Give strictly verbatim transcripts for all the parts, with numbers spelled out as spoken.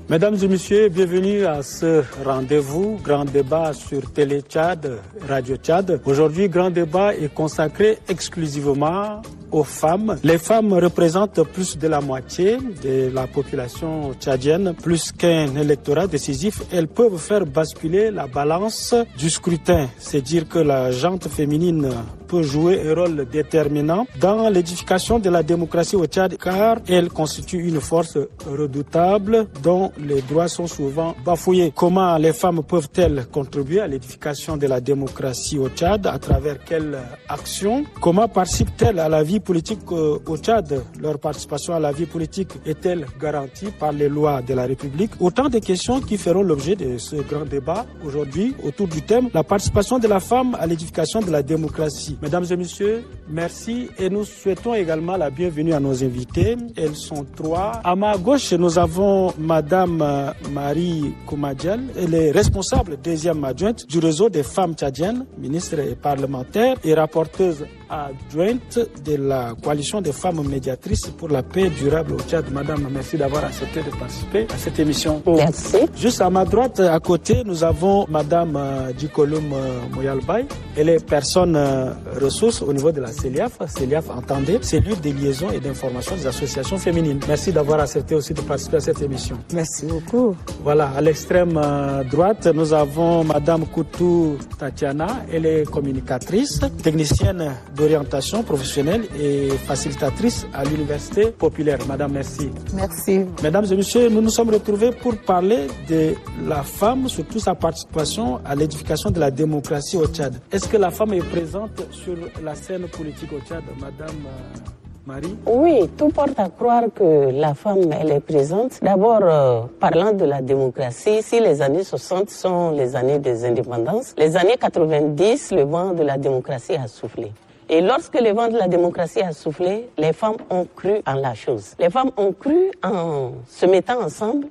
Mesdames et messieurs, bienvenue à ce rendez-vous, grand débat sur Télé Tchad, Radio Tchad. Aujourd'hui, grand débat est consacré exclusivement aux femmes. Les femmes représentent plus de la moitié de la population tchadienne, plus qu'un électorat décisif. Elles peuvent faire basculer la balance du scrutin. C'est dire que la gente féminine peut jouer un rôle déterminant dans l'édification de la démocratie au Tchad, car elle constitue une force redoutable dont les droits sont souvent bafouillés. Comment les femmes peuvent-elles contribuer à l'édification de la démocratie au Tchad? À travers quelles actions? Comment participent-elles à la vie politique au Tchad? Leur participation à la vie politique est-elle garantie par les lois de la République? Autant de questions qui feront l'objet de ce grand débat aujourd'hui autour du thème la participation de la femme à l'édification de la démocratie. Mesdames et messieurs, merci et nous souhaitons également la bienvenue à nos invités. Elles sont trois. À ma gauche, nous avons Madame Marie Koumadial. Elle est responsable deuxième adjointe du réseau des femmes tchadiennes, ministre et parlementaire et rapporteuse adjointe de la coalition des femmes médiatrices pour la paix durable au Tchad. Madame, merci d'avoir accepté de participer à cette émission. Merci. Juste à ma droite, à côté, nous avons Madame Djikolum Moyalbay. Elle est personne ressources au niveau de la CELIAF. CELIAF, entendez, cellule de liaison et d'information des associations féminines. Merci d'avoir accepté aussi de participer à cette émission. Merci beaucoup. Voilà, à l'extrême droite, nous avons Madame Koutou Tatiana. Elle est communicatrice, technicienne d'orientation professionnelle et facilitatrice à l'Université populaire. Madame, merci. Merci. Mesdames et messieurs, nous nous sommes retrouvés pour parler de la femme, surtout sa participation à l'édification de la démocratie au Tchad. Est-ce que la femme est présente sur la scène politique au Tchad, Madame euh, Marie? Oui, tout porte à croire que la femme, elle est présente. D'abord, euh, parlant de la démocratie, si les années soixante sont les années des indépendances, les années quatre-vingt-dix, le vent de la démocratie a soufflé. Et lorsque le vent de la démocratie a soufflé, les femmes ont cru en la chose. Les femmes ont cru en se mettant ensemble,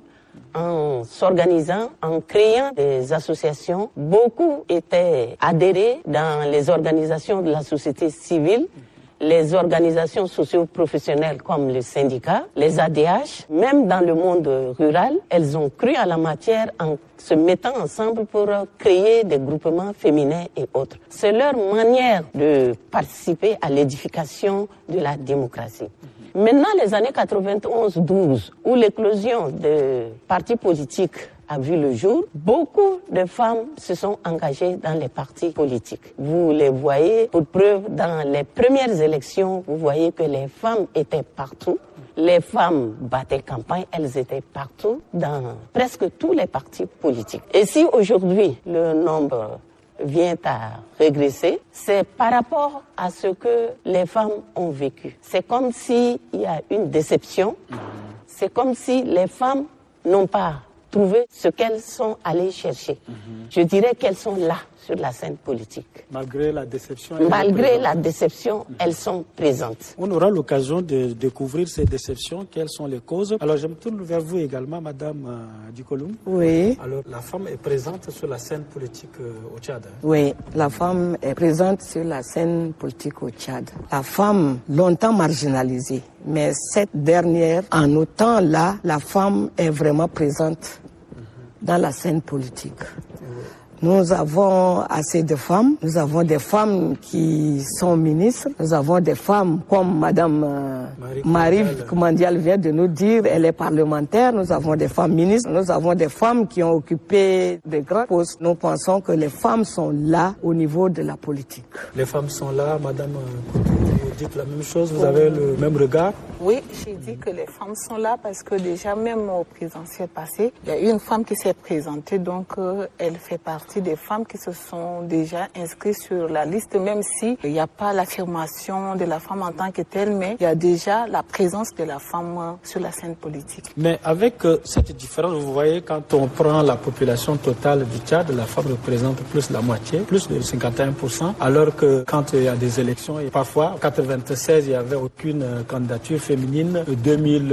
en s'organisant, en créant des associations. Beaucoup étaient adhérés dans les organisations de la société civile, les organisations socio-professionnelles comme les syndicats, les A D H, même dans le monde rural, elles ont cru à la matière en se mettant ensemble pour créer des groupements féminins et autres. C'est leur manière de participer à l'édification de la démocratie. Maintenant, les années quatre-vingt-onze douze, où l'éclosion des partis politiques a vu le jour, beaucoup de femmes se sont engagées dans les partis politiques. Vous les voyez, pour preuve, dans les premières élections, vous voyez que les femmes étaient partout. Les femmes battaient campagne, elles étaient partout, dans presque tous les partis politiques. Et si aujourd'hui, le nombre vient à régresser, c'est par rapport à ce que les femmes ont vécu. C'est comme s'il y a une déception, c'est comme si les femmes n'ont pas trouver ce qu'elles sont allées chercher. Mm-hmm. Je dirais qu'elles sont là, sur la scène politique. Malgré la déception. Malgré la déception, mm-hmm. elles sont présentes. On aura l'occasion de découvrir ces déceptions, quelles sont les causes. Alors je me tourne vers vous également, Madame euh, Djikolum. Oui. Alors la femme est présente sur la scène politique euh, au Tchad. Oui, la femme est présente sur la scène politique au Tchad. La femme, longtemps marginalisée, mais cette dernière, en autant là, la femme est vraiment présente dans la scène politique. Nous avons assez de femmes. Nous avons des femmes qui sont ministres. Nous avons des femmes comme Madame euh, Marie Koumadial vient de nous dire, elle est parlementaire. Nous avons des femmes ministres. Nous avons des femmes qui ont occupé de grands postes. Nous pensons que les femmes sont là au niveau de la politique. Les femmes sont là, Madame Koutou, vous dites la même chose, vous avez le même regard? Oui, j'ai dit que les femmes sont là parce que déjà même au présidentiel passé, il y a eu une femme qui s'est présentée, donc euh, elle fait partie des femmes qui se sont déjà inscrites sur la liste, même si il n'y a pas l'affirmation de la femme en tant que telle, mais il y a déjà la présence de la femme euh, sur la scène politique. Mais avec euh, cette différence, vous voyez, quand on prend la population totale du Tchad, la femme représente plus la moitié, plus de cinquante et un pour cent, alors que quand il y a des élections, et parfois quatre-vingts quatre-vingt-seize, il n'y avait aucune candidature féminine. deux mille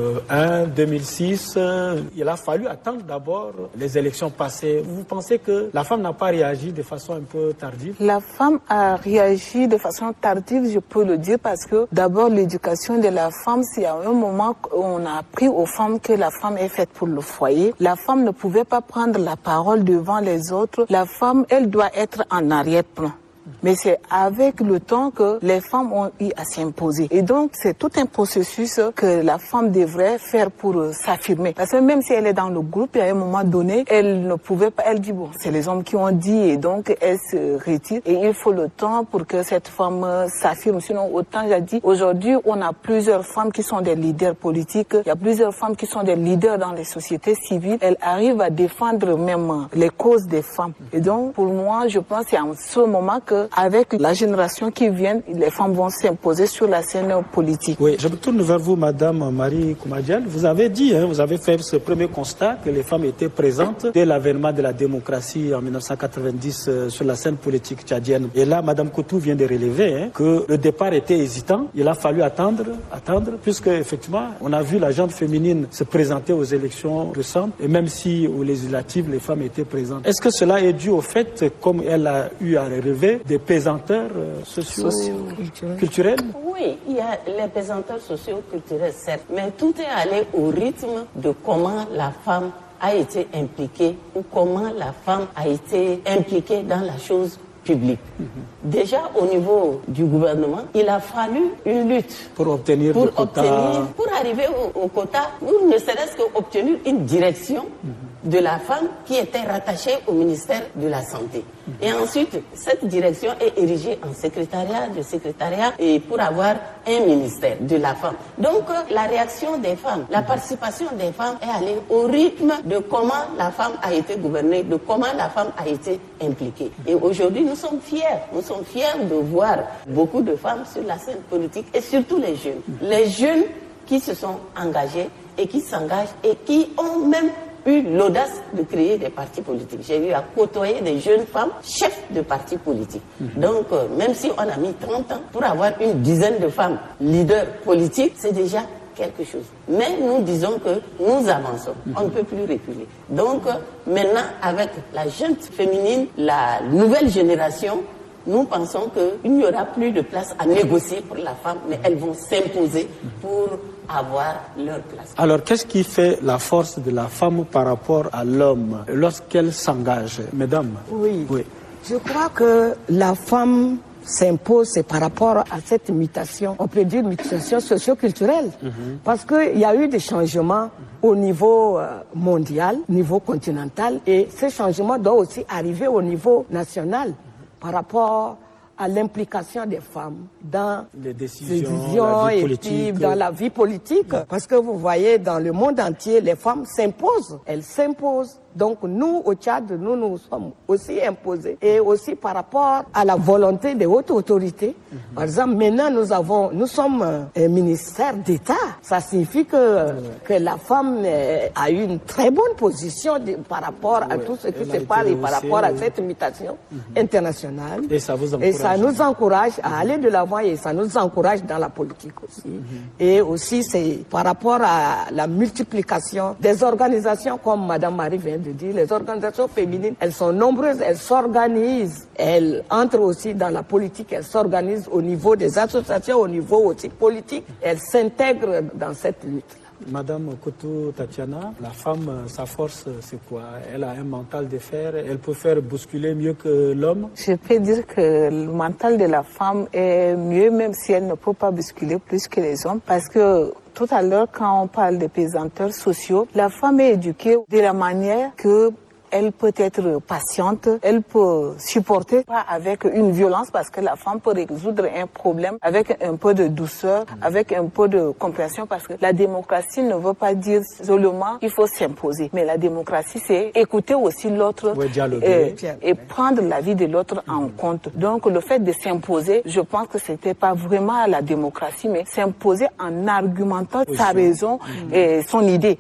un, deux mille six, il a fallu attendre d'abord les élections passées. Vous pensez que la femme n'a pas réagi de façon un peu tardive? La femme a réagi de façon tardive, je peux le dire, parce que d'abord l'éducation de la femme, c'est à un moment où on a appris aux femmes que la femme est faite pour le foyer. La femme ne pouvait pas prendre la parole devant les autres. La femme, elle doit être en arrière-plan. Mais c'est avec le temps que les femmes ont eu à s'imposer. Et donc, c'est tout un processus que la femme devrait faire pour euh, s'affirmer. Parce que même si elle est dans le groupe, à un moment donné, elle ne pouvait pas, elle dit, bon, c'est les hommes qui ont dit, et donc elle se retire. Et il faut le temps pour que cette femme euh, s'affirme. Sinon, autant j'ai dit, aujourd'hui, on a plusieurs femmes qui sont des leaders politiques. Il y a plusieurs femmes qui sont des leaders dans les sociétés civiles. Elles arrivent à défendre même euh, les causes des femmes. Et donc, pour moi, je pense que c'est en ce moment que avec la génération qui vient, les femmes vont s'imposer sur la scène politique. Oui, je me tourne vers vous, Madame Marie Koumadian. Vous avez dit, hein, vous avez fait ce premier constat que les femmes étaient présentes dès l'avènement de la démocratie en mille neuf cent quatre-vingt-dix euh, sur la scène politique tchadienne. Et là, Madame Koutou vient de relever hein, que le départ était hésitant. Il a fallu attendre, attendre, puisque effectivement, on a vu la gente féminine se présenter aux élections récentes, et même si aux législatives, les femmes étaient présentes. Est-ce que cela est dû au fait, comme elle a eu à relever, des pesanteurs euh, sociaux, socio-culturels. culturels? Oui, il y a les pesanteurs socio-culturels, certes, mais tout est allé au rythme de comment la femme a été impliquée ou comment la femme a été impliquée dans la chose publique. Mm-hmm. Déjà au niveau du gouvernement, il a fallu une lutte pour obtenir pour le quota. Obtenir, pour arriver au, au quota, ou ne serait-ce qu'obtenir une direction mm-hmm. de la femme qui était rattachée au ministère de la Santé. Mm-hmm. Et ensuite, cette direction est érigée en secrétariat, de secrétariat, et pour avoir un ministère de la femme. Donc, la réaction des femmes, la participation des femmes est allée au rythme de comment la femme a été gouvernée, de comment la femme a été impliquée. Et aujourd'hui, nous sommes fiers, nous sommes fiers de voir beaucoup de femmes sur la scène politique et surtout les jeunes. Les jeunes qui se sont engagés et qui s'engagent et qui ont même eu l'audace de créer des partis politiques. J'ai eu à côtoyer des jeunes femmes chefs de partis politiques. Mmh. Donc, euh, même si on a mis trente ans pour avoir une dizaine de femmes leaders politiques, c'est déjà quelque chose. Mais nous disons que nous avançons. Mmh. On ne peut plus reculer. Donc, euh, maintenant, avec la jeune féminine, la nouvelle génération, nous pensons qu'il n'y aura plus de place à négocier pour la femme, mais elles vont s'imposer pour avoir leur place. Alors, qu'est-ce qui fait la force de la femme par rapport à l'homme lorsqu'elle s'engage, mesdames? Oui. oui. Je crois que la femme s'impose, c'est par rapport à cette mutation, on peut dire mutation socio-culturelle, mm-hmm. parce qu'il y a eu des changements mm-hmm. au niveau euh, mondial, au niveau continental, et ces changements doivent aussi arriver au niveau national mm-hmm. par rapport à l'implication des femmes dans les décisions, les décisions la vie et politique. puis dans la vie politique. Parce que vous voyez, dans le monde entier, les femmes s'imposent. Elles s'imposent. Donc nous, au Tchad, nous nous sommes aussi imposés. Et aussi par rapport à la volonté des hautes autorités. Mm-hmm. Par exemple, maintenant, nous avons, nous sommes un ministère d'État. Ça signifie que, mm-hmm. que la femme a eu une très bonne position de, par rapport à oui. tout ce qui se passe et par rapport à cette mutation mm-hmm. internationale. Et ça vous encourage. Et ça nous encourage à aller de l'avant et ça nous encourage dans la politique aussi. Mm-hmm. Et aussi, c'est par rapport à la multiplication des organisations comme Madame Marie vient de dire, les organisations féminines, elles sont nombreuses, elles s'organisent, elles entrent aussi dans la politique, elles s'organisent au niveau des associations, au niveau aussi politique, elles s'intègrent dans cette lutte. Madame Koutou Tatiana, la femme, sa force, c'est quoi? Elle a un mental de fer, elle peut faire bousculer mieux que l'homme? Je peux dire que le mental de la femme est mieux, même si elle ne peut pas bousculer plus que les hommes, parce que tout à l'heure, quand on parle de pesanteurs sociaux, la femme est éduquée de la manière que elle peut être patiente, elle peut supporter, pas avec une violence, parce que la femme peut résoudre un problème avec un peu de douceur, avec un peu de compréhension, parce que la démocratie ne veut pas dire seulement qu'il faut s'imposer. Mais la démocratie, c'est écouter aussi l'autre ouais, et, et prendre l'avis de l'autre en compte. Donc le fait de s'imposer, je pense que c'était pas vraiment la démocratie, mais s'imposer en argumentant oui, sa raison mmh. et son idée.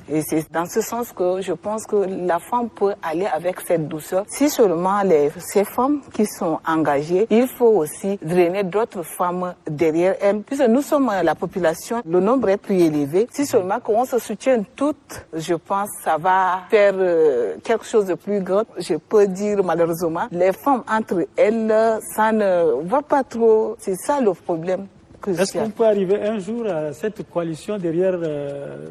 Et c'est dans ce sens que je pense que la femme peut aller avec cette douceur. Si seulement les, ces femmes qui sont engagées, il faut aussi drainer d'autres femmes derrière elles. Puisque nous sommes la population, le nombre est plus élevé. Si seulement qu'on se soutient toutes, je pense que ça va faire euh, quelque chose de plus grand. Je peux dire malheureusement, les femmes entre elles, ça ne va pas trop. C'est ça le problème. Est-ce qu'on peut arriver un jour à cette coalition derrière euh,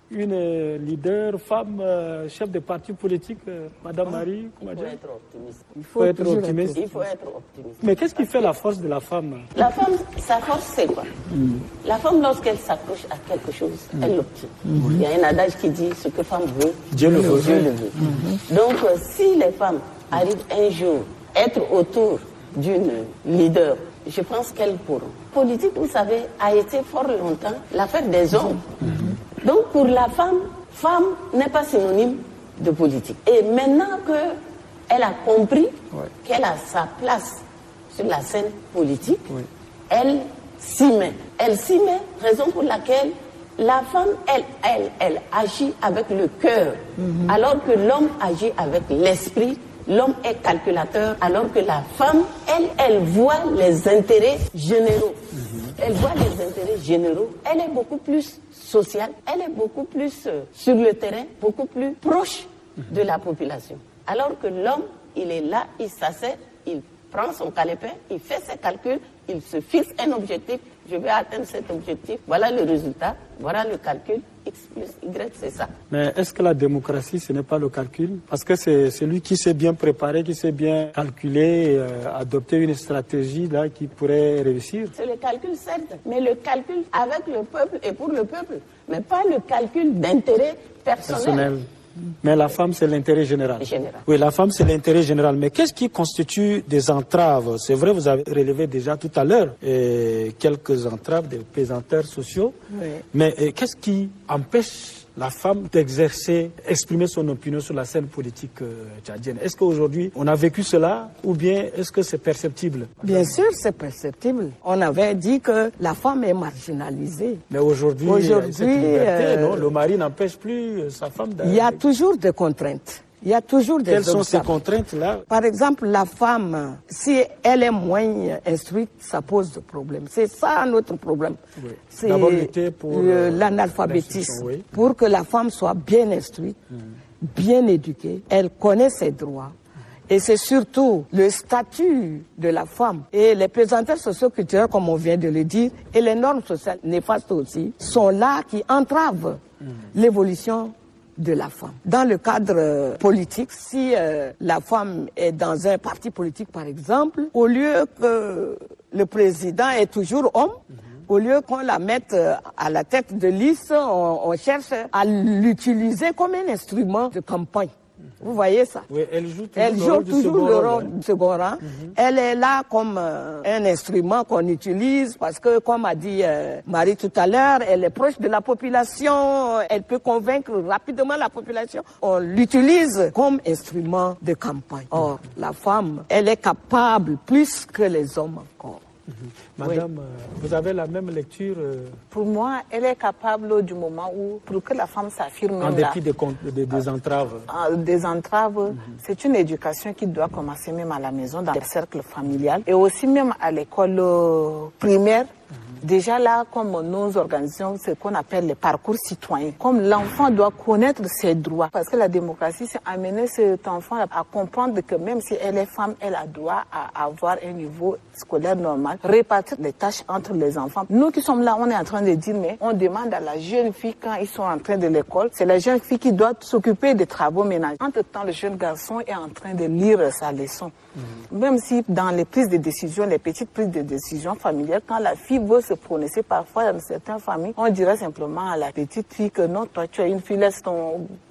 une leader, femme, euh, chef de parti politique, euh, Madame oh, Marie Il faut être optimiste. Il faut, faut être optimiste. Il faut être optimiste. Mais qu'est-ce qui fait la force de la femme? La femme, sa force, c'est quoi? mm. La femme, lorsqu'elle s'accroche à quelque chose, mm. elle l'obtient. Mm-hmm. Il y a un adage qui dit ce que femme veut, Dieu le veut. Dieu le veut. Mm-hmm. Donc, euh, si les femmes arrivent un jour à être autour d'une leader, je pense qu'elles pourront. Politique, vous savez, a été fort longtemps l'affaire des hommes. Mm-hmm. Donc pour la femme, femme n'est pas synonyme de politique. Et maintenant qu'elle a compris ouais. qu'elle a sa place sur la scène politique, ouais. elle s'y met. Elle s'y met, raison pour laquelle la femme, elle, elle, elle agit avec le cœur, mm-hmm. alors que l'homme agit avec l'esprit. L'homme est calculateur, alors que la femme, elle, elle voit les intérêts généraux. Mm-hmm. Elle voit les intérêts généraux. Elle est beaucoup plus sociale, elle est beaucoup plus euh, sur le terrain, beaucoup plus proche mm-hmm. de la population. Alors que l'homme, il est là, il s'assied, il prend son calepin, il fait ses calculs, il se fixe un objectif. Je vais atteindre cet objectif, voilà le résultat, voilà le calcul, X plus Y, c'est ça. Mais est-ce que la démocratie, ce n'est pas le calcul? Parce que c'est celui qui s'est bien préparé, qui s'est bien calculé, euh, adopter une stratégie là qui pourrait réussir. C'est le calcul, certes, mais le calcul avec le peuple et pour le peuple, mais pas le calcul d'intérêt personnel. personnel. Mais la femme, c'est l'intérêt général. général. Oui, la femme, c'est l'intérêt général. Mais qu'est-ce qui constitue des entraves? C'est vrai, vous avez relevé déjà tout à l'heure eh, quelques entraves des pesanteurs sociaux. Oui. Mais eh, qu'est-ce qui empêche la femme d'exercer, exprimer son opinion sur la scène politique euh, tchadienne? Est-ce qu'aujourd'hui, on a vécu cela ou bien est-ce que c'est perceptible? Bien sûr, c'est perceptible. On avait dit que la femme est marginalisée. Mais aujourd'hui, aujourd'hui cette liberté, euh, non, le mari n'empêche plus sa femme d'aller. Il y a toujours des contraintes. Il y a toujours des Quelles obstacles. sont ces contraintes-là? Par exemple, la femme, si elle est moins instruite, ça pose des problèmes. C'est ça notre problème. Oui. C'est d'abord lutter pour euh, l'analphabétisme. Oui. Pour que la femme soit bien instruite, mmh. bien éduquée, elle connaît ses droits. Et c'est surtout le statut de la femme et les pesanteurs socioculturels, comme on vient de le dire, et les normes sociales néfastes aussi, sont là qui entravent mmh. l'évolution de la femme. Dans le cadre euh, politique, si euh, la femme est dans un parti politique, par exemple, au lieu que le président est toujours homme, mm-hmm. au lieu qu'on la mette euh, à la tête de liste, on, on cherche à l'utiliser comme un instrument de campagne. Vous voyez ça? Oui, elle joue toujours, elle le, joue rôle toujours du le rôle du second rang. Mm-hmm. Elle est là comme euh, un instrument qu'on utilise parce que, comme a dit euh, Marie tout à l'heure, elle est proche de la population, elle peut convaincre rapidement la population. On l'utilise comme instrument de campagne. Or, mm-hmm. la femme, elle est capable plus que les hommes encore. Mmh. Madame, oui. euh, vous avez la même lecture euh... Pour moi, elle est capable du moment où, pour que la femme s'affirme... En dépit des, des, des entraves. Euh, des entraves, mmh. c'est une éducation qui doit commencer même à la maison, dans le cercle familial, et aussi même à l'école euh, primaire. Mmh. Déjà là, comme nous organisons ce qu'on appelle les parcours citoyens, comme l'enfant doit connaître ses droits, parce que la démocratie, c'est amener cet enfant à comprendre que même si elle est femme, elle a droit à avoir un niveau scolaire normal, répartir les tâches entre les enfants. Nous qui sommes là, on est en train de dire, mais on demande à la jeune fille quand ils sont en train de l'école, c'est la jeune fille qui doit s'occuper des travaux ménagers. Entre-temps, le jeune garçon est en train de lire sa leçon. Mmh. Même si dans les prises de décision, les petites prises de décision familiales, quand la fille veut se prononcer, parfois dans certaines familles, on dirait simplement à la petite fille que non, toi tu as une fille, laisse ton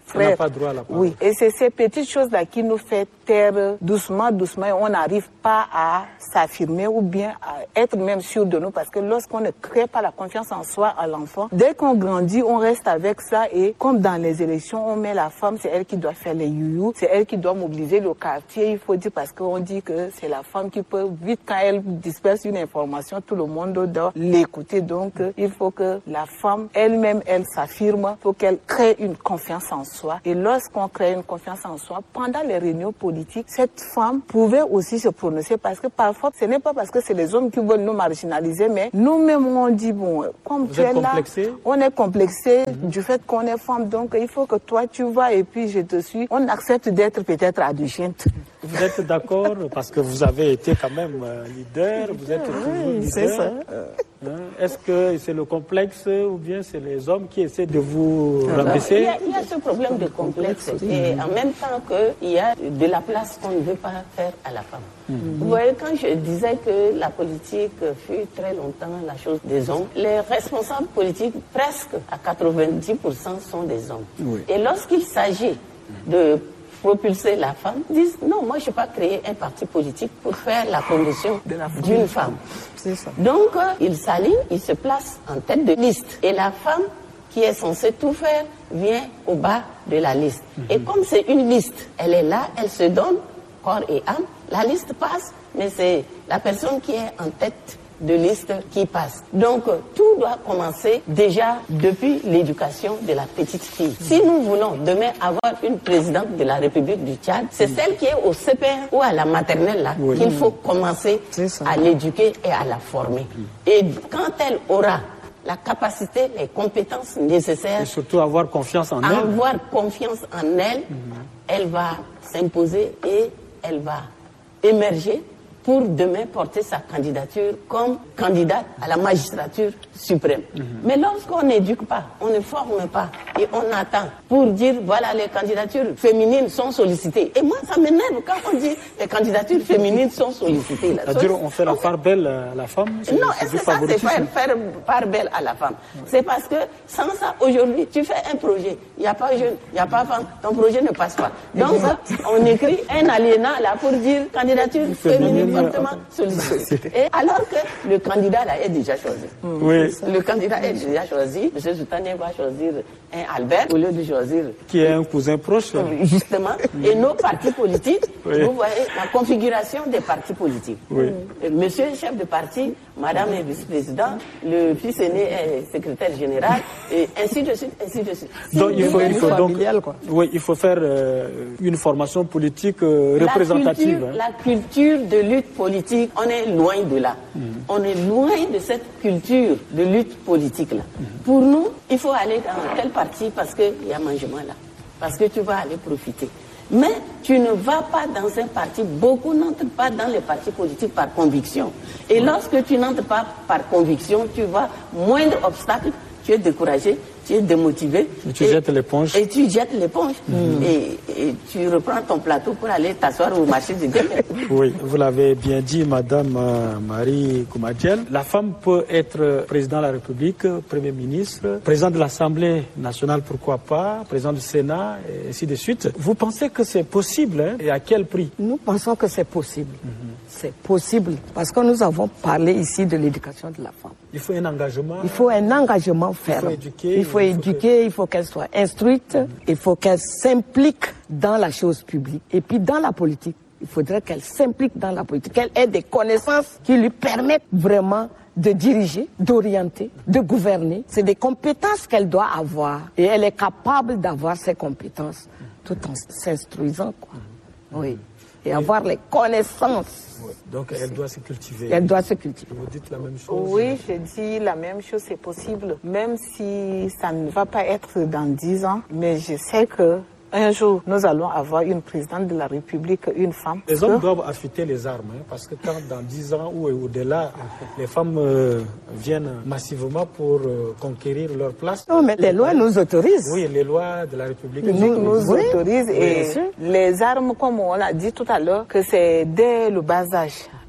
frères. On n'a pas droit à la parole. Oui, et c'est ces petites choses-là qui nous fait taire doucement, doucement, et on n'arrive pas à s'affirmer ou bien à être même sûr de nous, parce que lorsqu'on ne crée pas la confiance en soi à l'enfant, dès qu'on grandit, on reste avec ça, et comme dans les élections, on met la femme, c'est elle qui doit faire les youyou, c'est elle qui doit mobiliser le quartier, il faut dire, parce qu'on dit que c'est la femme qui peut, vite quand elle disperse une information, tout le monde doit l'écouter, donc il faut que la femme elle-même, elle s'affirme, il faut qu'elle crée une confiance en soi, et lorsqu'on crée une confiance en soi, pendant les réunions politiques, cette femme pouvait aussi se prononcer, parce que parfois, ce n'est pas parce que c'est les hommes qui veulent nous marginaliser, mais nous-mêmes, on dit, bon, comme Vous tu êtes es là, complexé? on est complexé Mm-hmm. du fait qu'on est femme, donc il faut que toi, tu vas, et puis je te suis. On accepte d'être peut-être adjuvante. Vous êtes d'accord, parce que vous avez été quand même euh, leader, vous êtes toujours Oui, leader. c'est ça. Hein? Est-ce que c'est le complexe ou bien c'est les hommes qui essaient de vous Alors, rabaisser? il, y a, il y a ce problème de complexe et en même temps qu'il y a de la place qu'on ne veut pas faire à la femme. Mm-hmm. Vous voyez, quand je disais que la politique fut très longtemps la chose des hommes, les responsables politiques, presque à quatre-vingt-dix pour cent sont des hommes. Oui. Et lorsqu'il s'agit de propulser la femme, disent non, moi je ne vais pas créer un parti politique pour faire la promotion d'une femme. C'est ça. Donc euh, il s'aligne, il se place en tête de liste. Et la femme qui est censée tout faire vient au bas de la liste. Mm-hmm. Et comme c'est une liste, elle est là, elle se donne corps et âme, la liste passe, mais c'est la personne qui est en tête de liste qui passe. Donc, tout doit commencer déjà depuis l'éducation de la petite fille. Si nous voulons demain avoir une présidente de la République du Tchad, c'est celle qui est au C P R ou à la maternelle là oui. qu'il faut commencer à l'éduquer et à la former. Et quand elle aura la capacité, les compétences nécessaires... Et surtout avoir confiance en elle. Avoir confiance en elle, mm-hmm. elle va s'imposer et elle va émerger pour demain porter sa candidature comme candidate à la magistrature suprême. Mm-hmm. Mais lorsqu'on n'éduque pas, on ne forme pas et on attend pour dire voilà les candidatures féminines sont sollicitées. Et moi ça m'énerve quand on dit les candidatures féminines sont sollicitées. C'est-à-dire on fait la part belle à la femme? Non, est-ce que ça c'est faire, faire part belle à la femme? Ouais. C'est parce que sans ça aujourd'hui tu fais un projet, il n'y a pas jeune, il n'y a pas femme, ton projet ne passe pas. Donc exact. On écrit un alinéa là pour dire candidature féminine fortement sollicitée. Et alors que le candidat là est déjà choisi. Oui. Le candidat est déjà choisi. M. Soutanier va choisir un Albert au lieu de choisir... Qui est un cousin proche. Justement. Et nos partis politiques, oui. Vous voyez la configuration des partis politiques. Oui. Monsieur est chef de parti, madame est vice-président, le fils aîné est secrétaire général, et ainsi de suite, ainsi de suite. Donc il faut, il faut donc, oui, il faut faire euh, une formation politique euh, représentative. La culture, hein. La culture de lutte politique, on est loin de là. Mm. On est loin de cette culture de lutte politique là. Mm. Pour nous, il faut aller dans tel parti parce qu'il y a mangement là, parce que tu vas aller profiter. Mais tu ne vas pas dans un parti, beaucoup n'entrent pas dans les partis politiques par conviction. Et lorsque tu n'entres pas par conviction, tu vas, moindre obstacle, tu es découragé, tu es démotivé. Et tu et, jettes l'éponge. Et tu jettes l'éponge. Mmh. Et, et tu reprends ton plateau pour aller t'asseoir au marché du demain. Oui, vous l'avez bien dit, Madame euh, Marie Koumadjel. La femme peut être président de la République, Premier ministre, président de l'Assemblée nationale, pourquoi pas, président du Sénat, et ainsi de suite. Vous pensez que c'est possible, hein, et à quel prix? Nous pensons que c'est possible. Mmh. C'est possible parce que nous avons parlé ici de l'éducation de la femme. Il faut un engagement. Il faut un engagement ferme. Il faut éduquer. Il faut, il faut éduquer, que... il faut qu'elle soit instruite, mmh. il faut qu'elle s'implique dans la chose publique. Et puis dans la politique, il faudrait qu'elle s'implique dans la politique, qu'elle ait des connaissances qui lui permettent vraiment de diriger, d'orienter, de gouverner. C'est des compétences qu'elle doit avoir. Et elle est capable d'avoir ces compétences tout en s'instruisant, quoi. Mmh. Oui. Et avoir les connaissances. Oui. Donc elle doit se cultiver. Elle doit se cultiver. Vous dites la même chose? Oui, je dis la même chose, c'est possible. Même si ça ne va pas être dans dix ans, mais je sais que un jour, nous allons avoir une présidente de la République, une femme. Les hommes doivent affûter les armes, hein, parce que quand dans dix ans ou au-delà, les femmes euh, viennent massivement pour euh, conquérir leur place. Non, mais les lois nous autorisent. Oui, les lois de la République nous, nous oui. autorisent. Et oui, les armes, comme on a dit tout à l'heure, que c'est dès le bas âge.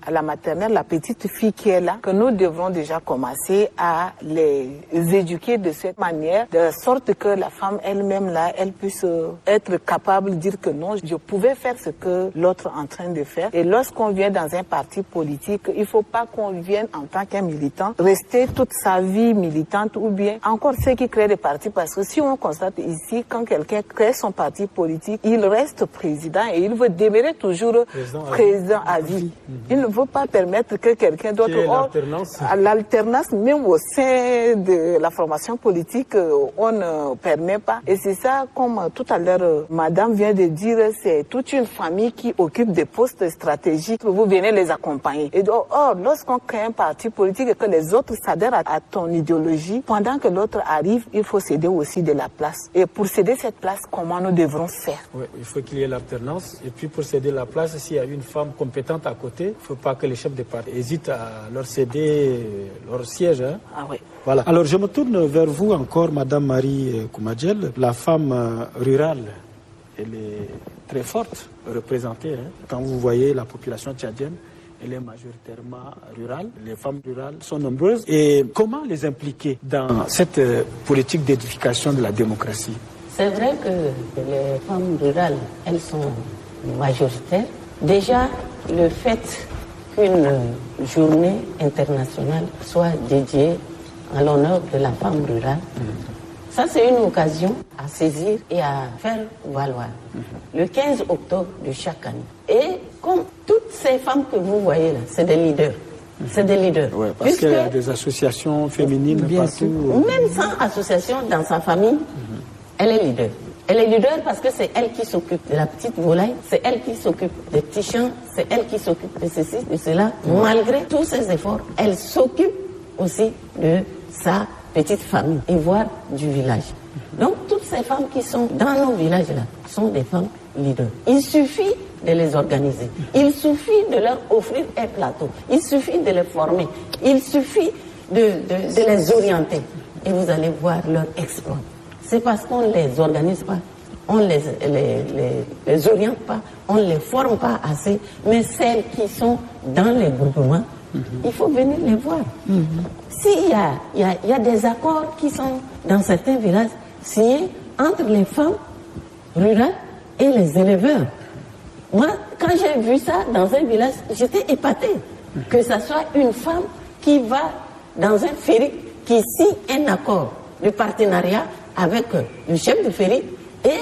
à la maternelle, la petite fille qui est là, que nous devons déjà commencer à les éduquer de cette manière, de sorte que la femme elle-même là, elle puisse être capable de dire que non, je pouvais faire ce que l'autre est en train de faire. Et lorsqu'on vient dans un parti politique, il ne faut pas qu'on vienne en tant qu'un militant, rester toute sa vie militante ou bien encore ceux qui créent des partis, parce que si on constate ici, quand quelqu'un crée son parti politique, il reste président et il veut demeurer toujours président, président à vie. Mm-hmm. Il ne veut pas permettre que quelqu'un d'autre... L'alternance. À l'alternance, même au sein de la formation politique, on ne permet pas. Et c'est ça, comme tout à l'heure, madame vient de dire, c'est toute une famille qui occupe des postes stratégiques. Vous venez les accompagner. Et donc, or, lorsqu'on crée un parti politique et que les autres s'adhèrent à, à ton idéologie, pendant que l'autre arrive, il faut céder aussi de la place. Et pour céder cette place, comment nous devrons faire? Oui, il faut qu'il y ait l'alternance. Et puis pour céder la place, s'il y a une femme compétente à côté, il ne faut pas que les chefs de parti hésitent à leur céder leur siège. Hein. Ah oui. Voilà. Alors je me tourne vers vous encore, Madame Marie Koumadjel. La femme rurale, elle est très forte, représentée. Hein. Quand vous voyez la population tchadienne, elle est majoritairement rurale. Les femmes rurales sont nombreuses. Et comment les impliquer dans cette politique d'édification de la démocratie? C'est vrai que les femmes rurales, elles sont majoritaires. Déjà, le fait qu'une journée internationale soit dédiée à l'honneur de la femme rurale, mmh. ça c'est une occasion à saisir et à faire valoir. Mmh. Le quinze octobre de chaque année. Et comme toutes ces femmes que vous voyez là, c'est des leaders. Mmh. C'est des leaders. Ouais, parce qu'il y a des associations féminines partout. Sûr. Même sans association, dans sa famille, mmh. elle est leader. Elle est leader parce que c'est elle qui s'occupe de la petite volaille, c'est elle qui s'occupe des petits champs, c'est elle qui s'occupe de ceci, de cela. Mmh. Malgré tous ses efforts, elle s'occupe aussi de sa petite famille et voire du village. Mmh. Donc toutes ces femmes qui sont dans nos villages-là sont des femmes leaders. Il suffit de les organiser. Il suffit de leur offrir un plateau. Il suffit de les former. Il suffit de, de, de les orienter. Et vous allez voir leur exploit. C'est parce qu'on ne les organise pas, on ne les, les, les, les oriente pas, on ne les forme pas assez. Mais celles qui sont dans les groupements, mm-hmm. il faut venir les voir. Mm-hmm. S'il y a, il y, a, il y a des accords qui sont dans certains villages signés entre les femmes rurales et les éleveurs. Moi, quand j'ai vu ça dans un village, j'étais épatée. Mm-hmm. Que ce soit une femme qui va dans un ferry, qui signe un accord de partenariat avec le chef de ferry et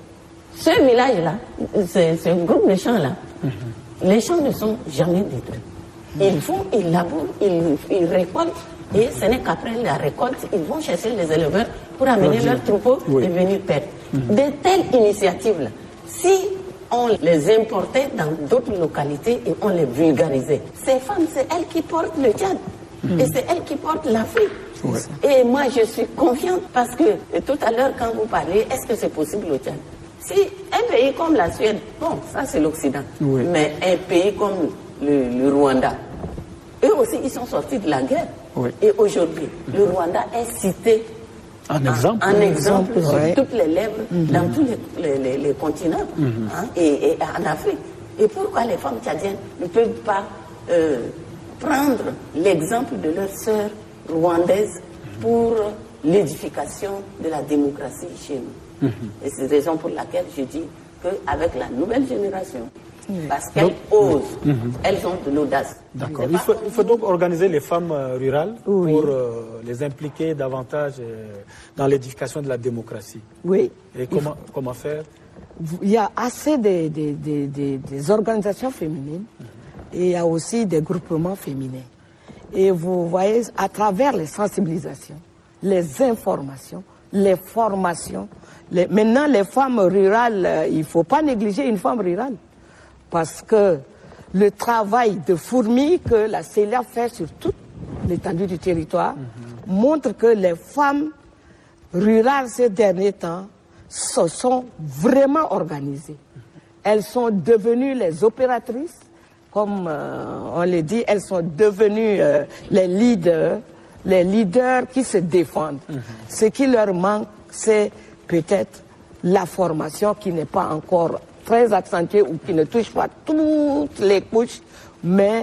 ce village-là, ce, ce groupe de champs-là, mm-hmm. les champs ne sont jamais détruits. Ils vont, ils labourent, ils, ils récoltent et ce n'est qu'après la récolte, ils vont chercher les éleveurs pour amener leurs troupeaux oui. et venir perdre. Mm-hmm. De telles initiatives-là, si on les importait dans d'autres localités et on les vulgarisait, ces femmes, c'est elles qui portent le Tchad mm-hmm. et c'est elles qui portent l'Afrique. Ouais. Et moi, je suis confiante parce que tout à l'heure, quand vous parlez, est-ce que c'est possible au Tchad? Si un pays comme la Suède, bon, ça c'est l'Occident, oui. mais un pays comme le, le Rwanda, eux aussi, ils sont sortis de la guerre. Oui. Et aujourd'hui, mmh. le Rwanda est cité en exemple, en, en exemple, exemple sur ouais. toutes les lèvres, mmh. dans tous les, les, les, les continents mmh. hein, et, et en Afrique. Et pourquoi les femmes tchadiennes ne peuvent pas euh, prendre l'exemple de leurs sœurs rwandaise pour l'édification de la démocratie chez nous. Mmh. Et c'est la raison pour laquelle je dis qu'avec la nouvelle génération, mmh. parce qu'elles donc, osent, mmh. elles ont de l'audace. D'accord. Il faut, il faut donc organiser les femmes euh, rurales oui. pour euh, les impliquer davantage euh, dans l'édification de la démocratie. Oui. Et comment, faut... comment faire? Il y a assez de, de, de, de, des organisations féminines mmh. et il y a aussi des groupements féminins. Et vous voyez, à travers les sensibilisations, les informations, les formations, les... maintenant les femmes rurales, il ne faut pas négliger une femme rurale. Parce que le travail de fourmi que la C E L A fait sur toute l'étendue du territoire mm-hmm. montre que les femmes rurales ces derniers temps se sont vraiment organisées. Elles sont devenues les opératrices. Comme euh, on le dit, elles sont devenues euh, les leaders, les leaders qui se défendent. Mmh. Ce qui leur manque, c'est peut-être la formation qui n'est pas encore très accentuée ou qui ne touche pas toutes les couches, mais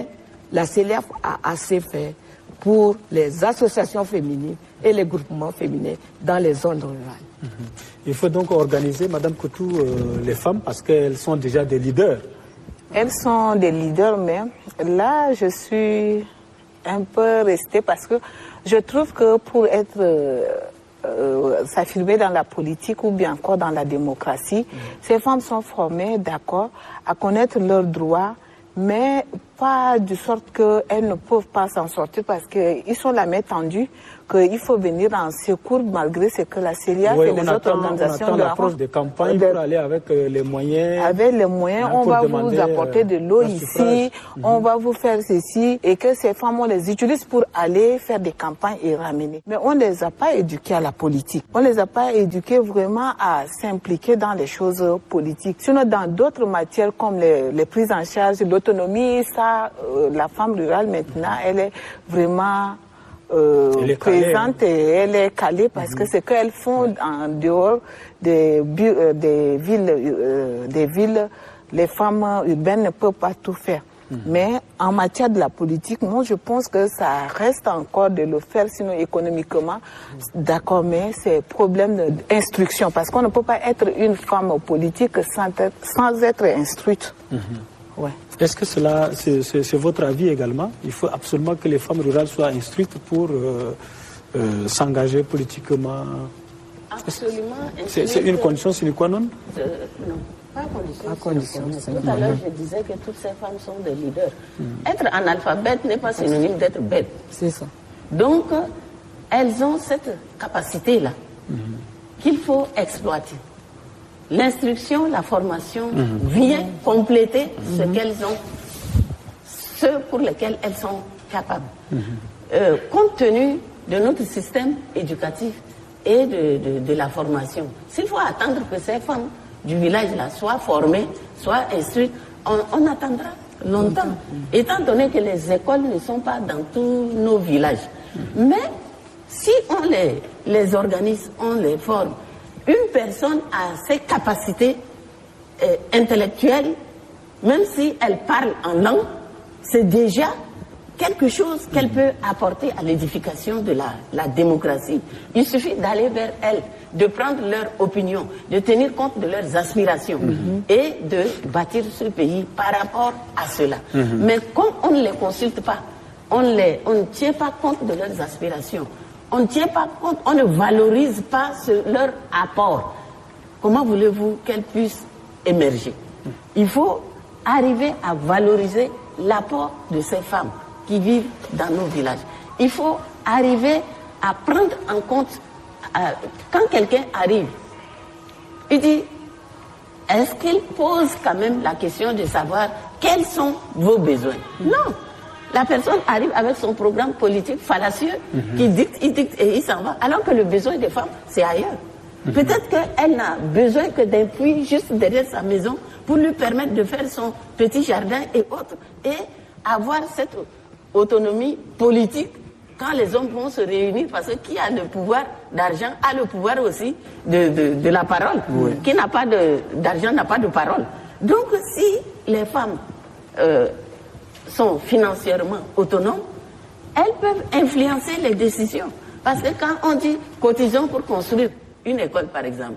la C E L I A F a assez fait pour les associations féminines et les groupements féminins dans les zones rurales. Mmh. Il faut donc organiser, Madame Coutou, euh, les femmes parce qu'elles sont déjà des leaders. Elles sont des leaders, mais là, je suis un peu restée parce que je trouve que pour être euh, euh, s'affirmer dans la politique ou bien encore dans la démocratie, mmh. ces femmes sont formées, d'accord, à connaître leurs droits, mais pas de sorte qu'elles ne peuvent pas s'en sortir parce qu'ils sont la main tendue, qu'il faut venir en secours malgré ce que la C E L I A F oui, et les attend, autres organisations... On attend l'approche des campagnes de, pour aller avec euh, les moyens... Avec les moyens, on va vous apporter de l'eau euh, ici, mmh. on va vous faire ceci, et que ces femmes, on les utilise pour aller faire des campagnes et ramener. Mais on ne les a pas éduquées à la politique. On ne les a pas éduquées vraiment à s'impliquer dans les choses politiques. Sinon, dans d'autres matières comme les, les prises en charge, l'autonomie, ça, euh, la femme rurale maintenant, elle est vraiment... Euh, elle est présente calée, hein. Et elle est calée parce mmh. que ce qu'elles font en dehors des, euh, des villes, euh, des villes, les femmes urbaines ne peuvent pas tout faire. Mmh. Mais en matière de la politique, moi je pense que ça reste encore de le faire, sinon économiquement, mmh. d'accord, mais c'est problème d'instruction parce qu'on ne peut pas être une femme politique sans être, sans être instruite. Mmh. Ouais. Est-ce que cela, c'est votre avis également? Il faut absolument que les femmes rurales soient instruites pour euh, euh, s'engager politiquement. Absolument. C'est une condition sine qua non? euh, Non, pas condition. Pas condition. Tout à l'heure, je disais que toutes ces femmes sont des leaders. Mmh. Être analphabète n'est pas synonyme d'être bête. C'est ça. Donc, elles ont cette capacité-là mmh. qu'il faut exploiter. L'instruction, la formation mmh. vient compléter mmh. ce qu'elles ont, ce pour lesquels elles sont capables. Mmh. Euh, compte tenu de notre système éducatif et de, de, de la formation, s'il faut attendre que ces femmes du village-là soient formées, soient instruites, on, on attendra longtemps, mmh. étant donné que les écoles ne sont pas dans tous nos villages. Mmh. Mais si on les, les organise, on les forme, une personne a ses capacités euh, intellectuelles, même si elle parle en langue, c'est déjà quelque chose qu'elle peut apporter à l'édification de la, la démocratie. Il suffit d'aller vers elle, de prendre leur opinion, de tenir compte de leurs aspirations mm-hmm. et de bâtir ce pays par rapport à cela. Mm-hmm. Mais comme on ne les consulte pas, on, les, on ne tient pas compte de leurs aspirations, on ne tient pas compte, on ne valorise pas ce, leur apport. Comment voulez-vous qu'elles puissent émerger? Il faut arriver à valoriser l'apport de ces femmes qui vivent dans nos villages. Il faut arriver à prendre en compte, euh, quand quelqu'un arrive, il dit, est-ce qu'il pose quand même la question de savoir quels sont vos besoins? Non. La personne arrive avec son programme politique fallacieux mm-hmm. qui dicte, il dicte et il s'en va. Alors que le besoin des femmes, c'est ailleurs. Mm-hmm. Peut-être qu'elle n'a besoin que d'un puits juste derrière sa maison pour lui permettre de faire son petit jardin et autres. Et avoir cette autonomie politique quand les hommes vont se réunir. Parce que qui a le pouvoir d'argent a le pouvoir aussi de, de, de la parole. Oui. Qui n'a pas d'argent n'a pas de parole. Donc si les femmes... Euh, sont financièrement autonomes, elles peuvent influencer les décisions. Parce que quand on dit cotisons pour construire une école, par exemple,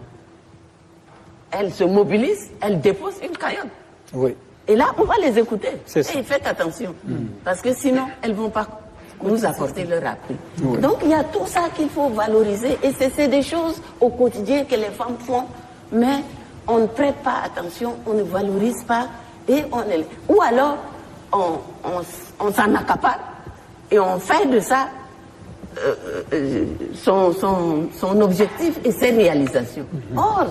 elles se mobilisent, elles déposent une cagnotte. Oui. Et là, on va les écouter. Et faites attention, mmh. parce que sinon, elles ne vont pas nous apporter leur appui. Oui. Donc, il y a tout ça qu'il faut valoriser. Et c'est des choses au quotidien que les femmes font, mais on ne prête pas attention, on ne valorise pas, et on est... Ou alors, on, on, on s'en accapare et on fait de ça euh, euh, son, son, son objectif et ses réalisations. Mm-hmm. Or,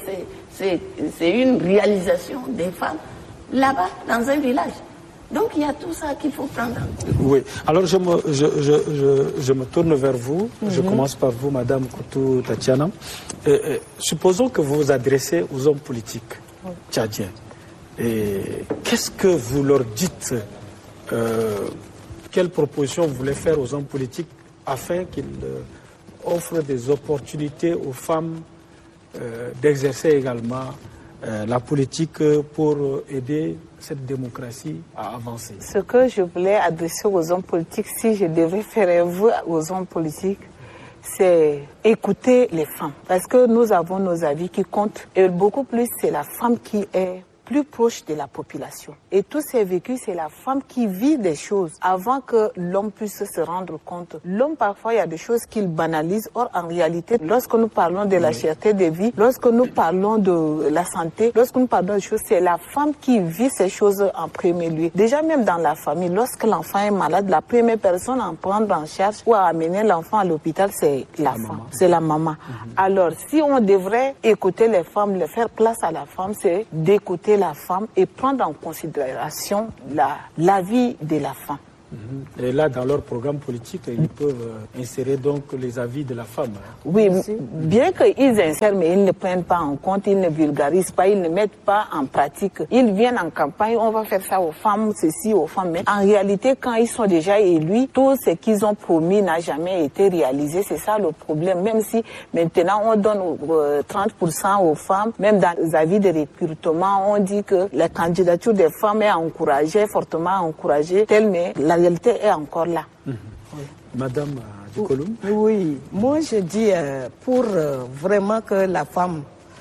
c'est une réalisation des femmes là-bas, dans un village. Donc, il y a tout ça qu'il faut prendre en compte. Oui. Alors, je me, je, je, je, je me tourne vers vous. Mm-hmm. Je commence par vous, Madame Coutou Tatiana. Euh, euh, supposons que vous vous adressez aux hommes politiques oui. tchadiens. Qu'est-ce que vous leur dites euh, quelles propositions vous voulez faire aux hommes politiques afin qu'ils euh, offrent des opportunités aux femmes euh, d'exercer également euh, la politique pour aider cette démocratie à avancer? Ce que je voulais adresser aux hommes politiques, si je devais faire un vœu aux hommes politiques, c'est écouter les femmes. Parce que nous avons nos avis qui comptent. Et beaucoup plus, c'est la femme qui est plus proche de la population. Et tous ces vécus, c'est la femme qui vit des choses avant que l'homme puisse se rendre compte. L'homme, parfois, il y a des choses qu'il banalise. Or, en réalité, lorsque nous parlons de la cherté de vie, lorsque nous parlons de la santé, lorsque nous parlons de choses, c'est la femme qui vit ces choses en premier lieu. Déjà, même dans la famille, lorsque l'enfant est malade, la première personne à prendre en charge ou à amener l'enfant à l'hôpital, c'est la, la femme. C'est la maman. Mm-hmm. Alors, si on devrait écouter les femmes, le faire place à la femme, c'est d'écouter la femme et prendre en considération la, la vie de la femme. Et là, dans leur programme politique, ils peuvent insérer donc les avis de la femme. Oui, bien qu'ils insèrent, mais ils ne prennent pas en compte, ils ne vulgarisent pas, ils ne mettent pas en pratique. Ils viennent en campagne, on va faire ça aux femmes, ceci aux femmes. Mais en réalité, quand ils sont déjà élus, tout ce qu'ils ont promis n'a jamais été réalisé. C'est ça le problème. Même si maintenant on donne trente pour cent aux femmes, même dans les avis de recrutement, on dit que la candidature des femmes est encouragée, fortement encouragée, telle mais la La réalité est encore là. Mmh. Oui. Madame Dikoloum. Oui, moi je dis euh, pour euh, vraiment que la femme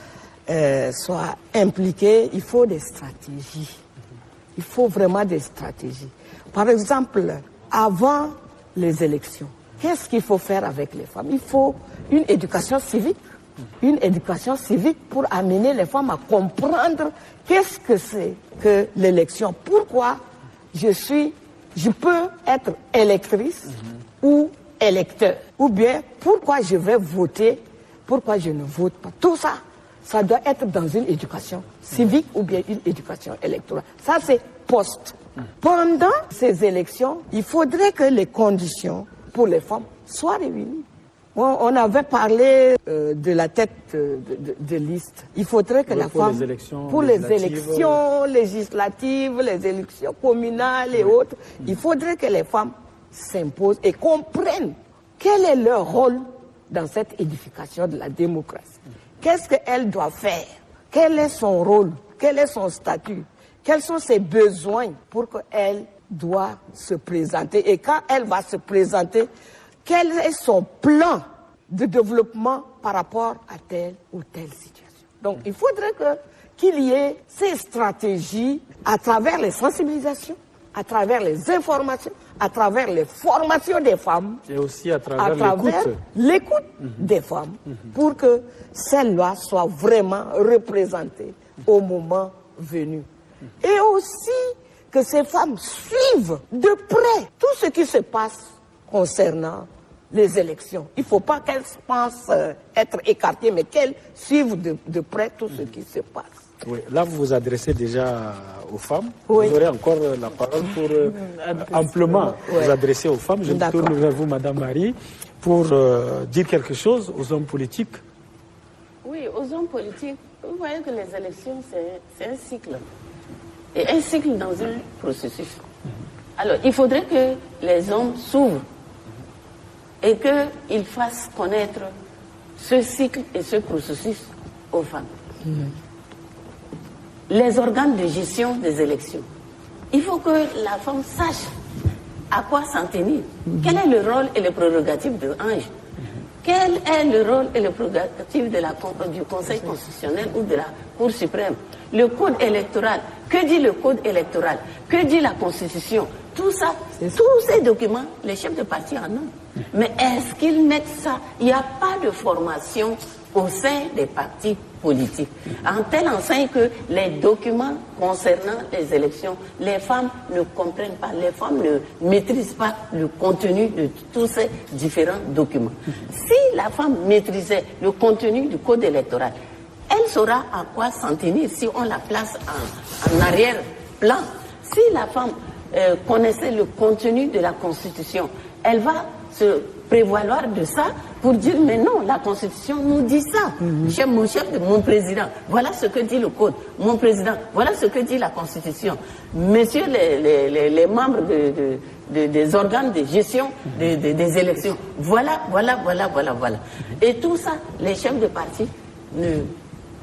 euh, soit impliquée, il faut des stratégies. Il faut vraiment des stratégies. Par exemple, avant les élections, qu'est-ce qu'il faut faire avec les femmes? Il faut une éducation civique. Une éducation civique pour amener les femmes à comprendre qu'est-ce que c'est que l'élection. Pourquoi je suis Je peux être électrice mmh. ou électeur. Ou bien, pourquoi je vais voter, pourquoi je ne vote pas. Tout ça, ça doit être dans une éducation civique mmh. ou bien une éducation électorale. Ça, c'est post. Mmh. Pendant ces élections, il faudrait que les conditions pour les femmes soient réunies. On, on avait parlé euh, de la tête de, de, de liste. Il faudrait que oui, la pour femme, les élections pour les élections législatives, les élections communales et oui. autres, mmh. il faudrait que les femmes s'imposent et comprennent quel est leur rôle dans cette édification de la démocratie. Mmh. Qu'est-ce qu'elle doit faire? Quel est son rôle? Quel est son statut? Quels sont ses besoins pour qu'elle doit se présenter? Et quand elle va se présenter, quel est son plan de développement par rapport à telle ou telle situation? Donc, il faudrait que, qu'il y ait ces stratégies à travers les sensibilisations, à travers les informations, à travers les formations des femmes. Et aussi à travers, à travers l'écoute, l'écoute mmh. des femmes, mmh. pour que celle-là soit vraiment représentée mmh. au moment venu. Mmh. Et aussi que ces femmes suivent de près tout ce qui se passe concernant les élections. Il ne faut pas qu'elles pensent euh, être écartées, mais qu'elles suivent de, de près tout ce qui se passe. Oui, là, vous vous adressez déjà aux femmes. Oui. Vous aurez encore la parole pour euh, amplement oui. vous adresser aux femmes. Je me tourne vers vous, Madame Marie, pour euh, dire quelque chose aux hommes politiques. Oui, aux hommes politiques, vous voyez que les élections, c'est un cycle. Et un cycle dans un processus. Mm-hmm. Alors, il faudrait que les hommes s'ouvrent et qu'ils fassent connaître ce cycle et ce processus aux femmes. Mmh. Les organes de gestion des élections. Il faut que la femme sache à quoi s'en tenir. Mmh. Quel est le rôle et les prérogatives de l'ange? Mmh. Quel est le rôle et les prérogatives de la, du Conseil constitutionnel ou de la Cour suprême? Le code électoral. Que dit le code électoral? Que dit la Constitution? Tout ça, tous ces documents, les chefs de parti en ont. Mais est-ce qu'ils mettent ça? Il n'y a pas de formation au sein des partis politiques. En telle enseigne que les documents concernant les élections, les femmes ne comprennent pas, les femmes ne maîtrisent pas le contenu de tous ces différents documents. Si la femme maîtrisait le contenu du code électoral, elle saura à quoi s'en tenir si on la place en, en arrière-plan. Si la femme euh, connaissait le contenu de la Constitution, elle va se prévaloir de ça pour dire mais non, la Constitution nous dit ça. Mm-hmm. Chef, mon chef, mon président, voilà ce que dit le code. Mon président, voilà ce que dit la Constitution. Messieurs les, les, les, les membres de, de, de, des organes de gestion de, de, des élections, voilà, voilà, voilà, voilà, voilà. Et tout ça, les chefs de parti ne,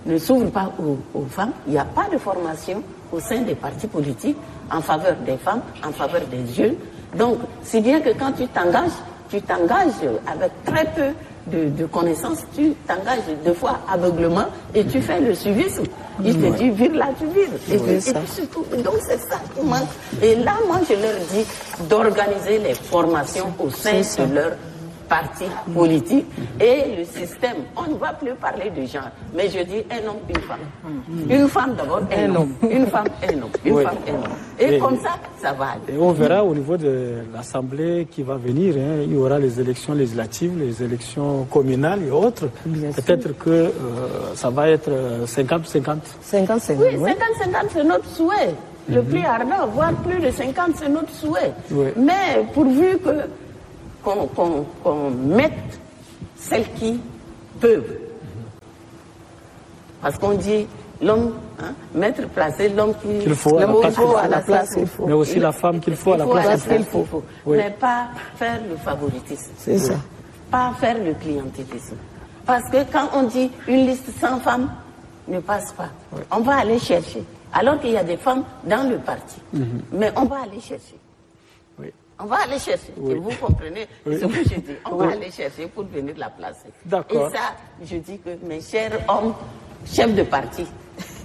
ne s'ouvre pas aux, aux femmes. Il n'y a pas de formation au sein des partis politiques en faveur des femmes, en faveur des jeunes. Donc, si bien que quand tu t'engages, tu t'engages avec très peu de, de connaissances, tu t'engages deux fois aveuglement et tu fais le suivisme. Il te dit, vire là, tu vires. Et, oui, et, et surtout, donc c'est ça qui manque. Et là, moi, je leur dis d'organiser les formations au sein de leur parti politique et le système. On ne va plus parler de genre, mais je dis un homme, une femme. Une femme d'abord, un homme. Une femme, un homme. Une oui. femme, un homme. Et, et comme ça, ça va aller. Et on verra au niveau de l'Assemblée qui va venir, hein, il y aura les élections législatives, les élections communales et autres. Peut-être que euh, ça va être cinquante cinquante. cinquante cinquante. Oui, cinquante cinquante, c'est notre souhait. Le plus ardent, voire plus de cinquante, c'est notre souhait. Oui. Mais pourvu que qu'on qu'on, qu'on mette celles qui peuvent. Parce qu'on dit l'homme, hein, mettre, placer l'homme qui qu'il faut, à, l'homme la qu'il faut à la place qu'il faut. Mais aussi il, la femme qu'il faut à la place qu'il faut. faut. Oui. Mais pas faire le favoritisme. C'est oui. ça. Pas faire le clientélisme. Parce que quand on dit une liste sans femmes ne passe pas, oui. on va aller chercher. Alors qu'il y a des femmes dans le parti. Mm-hmm. Mais on va aller chercher. On va aller chercher. Oui. Et vous comprenez oui. ce que je dis. On oui. va aller chercher pour venir la placer. D'accord. Et ça, je dis que mes chers hommes, chefs de parti,